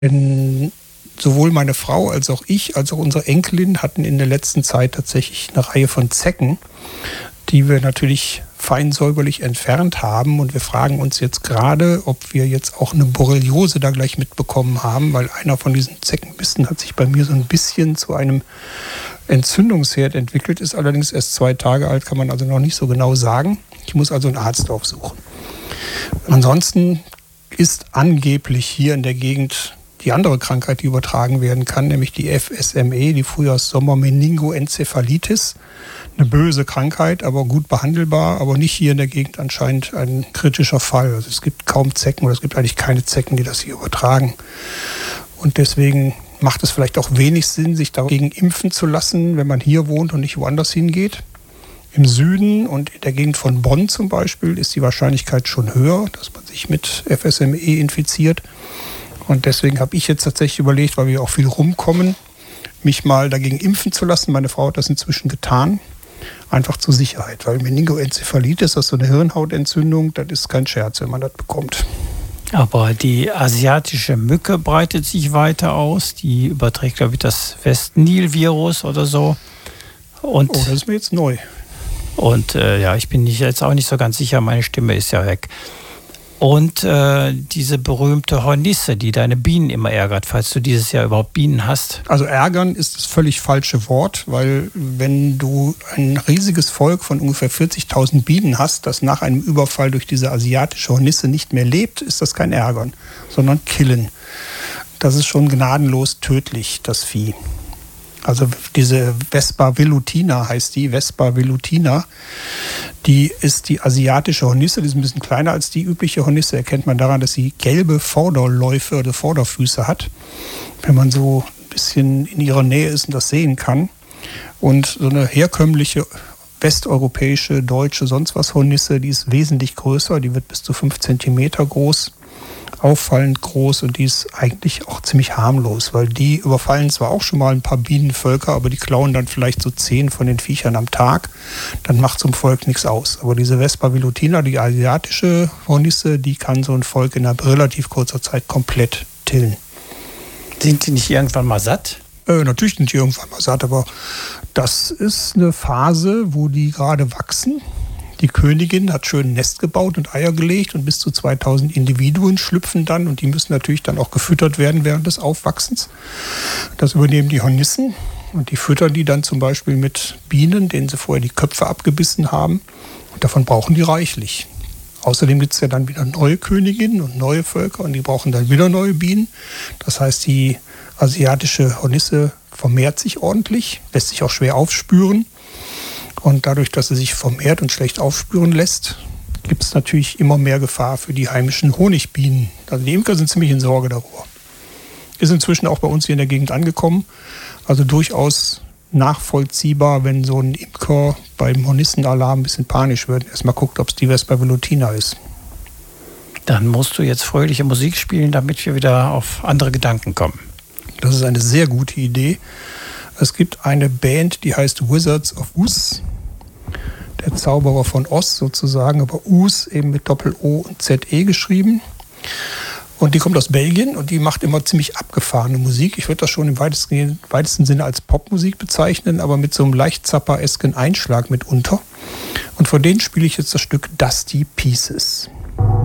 Denn sowohl meine Frau als auch ich, als auch unsere Enkelin hatten in der letzten Zeit tatsächlich eine Reihe von Zecken, die wir natürlich fein säuberlich entfernt haben. Und wir fragen uns jetzt gerade, ob wir jetzt auch eine Borreliose da gleich mitbekommen haben, weil einer von diesen Zeckenbissen hat sich bei mir so ein bisschen zu einem Entzündungsherd entwickelt, ist allerdings erst 2 Tage alt, kann man also noch nicht so genau sagen. Ich muss also einen Arzt aufsuchen. Ansonsten ist angeblich hier in der Gegend die andere Krankheit, die übertragen werden kann, nämlich die FSME, die Frühjahrs-Sommer-Meningoenzephalitis. Eine böse Krankheit, aber gut behandelbar, aber nicht hier in der Gegend anscheinend ein kritischer Fall. Also es gibt kaum Zecken oder es gibt eigentlich keine Zecken, die das hier übertragen. Und deswegen macht es vielleicht auch wenig Sinn, sich dagegen impfen zu lassen, wenn man hier wohnt und nicht woanders hingeht. Im Süden und in der Gegend von Bonn zum Beispiel ist die Wahrscheinlichkeit schon höher, dass man sich mit FSME infiziert. Und deswegen habe ich jetzt tatsächlich überlegt, weil wir auch viel rumkommen, mich mal dagegen impfen zu lassen. Meine Frau hat das inzwischen getan, einfach zur Sicherheit. Weil Meningoenzephalitis, das ist so eine Hirnhautentzündung, das ist kein Scherz, wenn man das bekommt. Aber die asiatische Mücke breitet sich weiter aus. Die überträgt, glaube ich, das West-Nil-Virus oder so. Und das ist mir jetzt neu. Und ich bin jetzt auch nicht so ganz sicher, meine Stimme ist ja weg. Und diese berühmte Hornisse, die deine Bienen immer ärgert, falls du dieses Jahr überhaupt Bienen hast. Also ärgern ist das völlig falsche Wort, weil wenn du ein riesiges Volk von ungefähr 40.000 Bienen hast, das nach einem Überfall durch diese asiatische Hornisse nicht mehr lebt, ist das kein Ärgern, sondern Killen. Das ist schon gnadenlos tödlich, das Vieh. Also diese Vespa velutina heißt die, Vespa velutina, die ist die asiatische Hornisse, die ist ein bisschen kleiner als die übliche Hornisse, erkennt man daran, dass sie gelbe Vorderläufe oder Vorderfüße hat, wenn man so ein bisschen in ihrer Nähe ist und das sehen kann. Und so eine herkömmliche westeuropäische, deutsche, sonst was Hornisse, die ist wesentlich größer, die wird bis zu 5 Zentimeter groß. Auffallend groß und die ist eigentlich auch ziemlich harmlos, weil die überfallen zwar auch schon mal ein paar Bienenvölker, aber die klauen dann vielleicht so 10 von den Viechern am Tag. Dann macht so ein Volk nichts aus. Aber diese Vespa velutina, die asiatische Hornisse, die kann so ein Volk in einer relativ kurzer Zeit komplett tillen. Sind die nicht irgendwann mal satt? Natürlich sind die irgendwann mal satt, aber das ist eine Phase, wo die gerade wachsen. Die Königin hat schön ein Nest gebaut und Eier gelegt und bis zu 2000 Individuen schlüpfen dann und die müssen natürlich dann auch gefüttert werden während des Aufwachsens. Das übernehmen die Hornissen und die füttern die dann zum Beispiel mit Bienen, denen sie vorher die Köpfe abgebissen haben und davon brauchen die reichlich. Außerdem gibt es ja dann wieder neue Königinnen und neue Völker und die brauchen dann wieder neue Bienen. Das heißt, die asiatische Hornisse vermehrt sich ordentlich, lässt sich auch schwer aufspüren. Und dadurch, dass sie sich vermehrt und schlecht aufspüren lässt, gibt es natürlich immer mehr Gefahr für die heimischen Honigbienen. Also die Imker sind ziemlich in Sorge darüber. Ist inzwischen auch bei uns hier in der Gegend angekommen. Also durchaus nachvollziehbar, wenn so ein Imker beim Hornissenalarm ein bisschen panisch wird. Erstmal guckt, ob es die Vespa velutina ist. Dann musst du jetzt fröhliche Musik spielen, damit wir wieder auf andere Gedanken kommen. Das ist eine sehr gute Idee. Es gibt eine Band, die heißt Wizards of Oz. Der Zauberer von Oz sozusagen, aber Oz eben mit Doppel-O und Z-E geschrieben. Und die kommt aus Belgien und die macht immer ziemlich abgefahrene Musik. Ich würde das schon im weitesten Sinne als Popmusik bezeichnen, aber mit so einem leicht Zappa-esken Einschlag mitunter. Und von denen spiele ich jetzt das Stück Dusty Pieces.